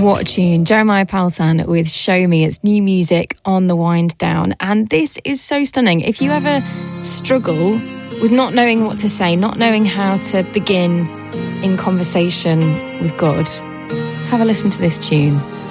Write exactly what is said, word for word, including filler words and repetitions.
What a tune. Jeremiah Paltan with Show Me. It's new music on the wind down. And this is so stunning. If you ever struggle with not knowing what to say, not knowing how to begin in conversation with God, have a listen to this tune.